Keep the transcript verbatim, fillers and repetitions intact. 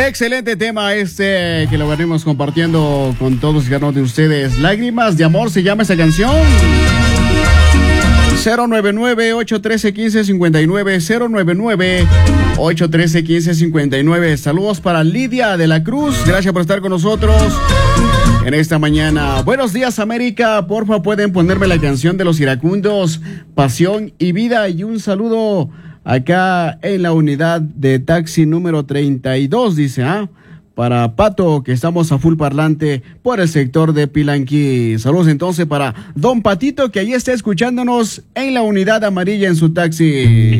Excelente tema este que lo venimos compartiendo con todos y cada uno de ustedes. Lágrimas de amor se llama esa canción. cero nueve nueve, ocho uno tres, uno cinco cinco nueve, cero nueve nueve, ocho uno tres, uno cinco cinco nueve. Saludos para Lidia de la Cruz. Gracias por estar con nosotros en esta mañana. Buenos días, América. Porfa, pueden ponerme la canción de los iracundos, Pasión y Vida. Y un saludo acá en la unidad de taxi número treinta y dos, dice, ¿ah? Para Pato, que estamos a full parlante por el sector de Pilanqui. Saludos entonces para Don Patito, que ahí está escuchándonos en la unidad amarilla en su taxi.